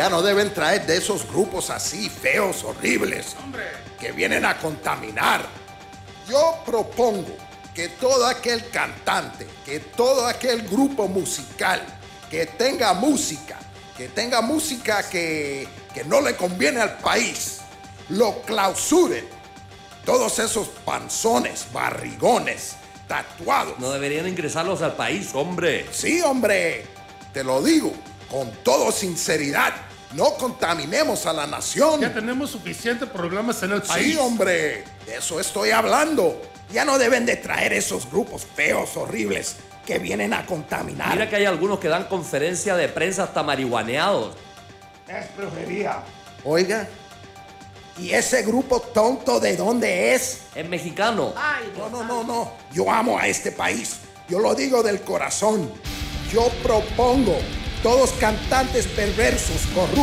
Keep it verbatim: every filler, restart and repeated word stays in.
ya no deben traer de esos grupos así feos, horribles, Hombre. que vienen a contaminar. Yo propongo que todo aquel cantante, que todo aquel grupo musical que tenga música, que tenga música que, que no le conviene al país, lo clausuren. Todos esos panzones, barrigones, tatuados. No deberían ingresarlos al país, hombre. Sí, hombre, te lo digo con toda sinceridad. No contaminemos a la nación. Ya tenemos suficientes problemas en el país. Sí, hombre, de eso estoy hablando. Ya no deben de traer esos grupos feos, horribles, que vienen a contaminar. Mira que hay algunos que dan conferencia de prensa hasta marihuaneados. Es brujería. Oiga, ¿y ese grupo tonto de dónde es? Es mexicano. Ay, No, Dios no, no, no. Yo amo a este país. Yo lo digo del corazón. Yo propongo todos cantantes perversos, corruptos,